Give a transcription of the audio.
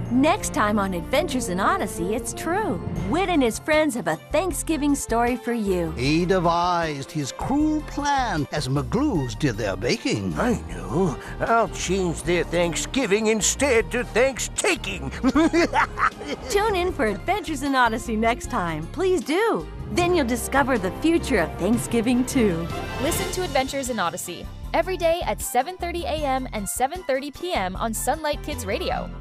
Next time on Adventures in Odyssey, it's true. Whit and his friends have a Thanksgiving story for you. He devised his cruel plan as McGlues did their baking. I know. I'll change their Thanksgiving instead to Thanks-taking. Tune in for Adventures in Odyssey next time. Please do. Then you'll discover the future of Thanksgiving, too. Listen to Adventures in Odyssey every day at 7:30 a.m. and 7:30 p.m. on Sunlight Kids Radio.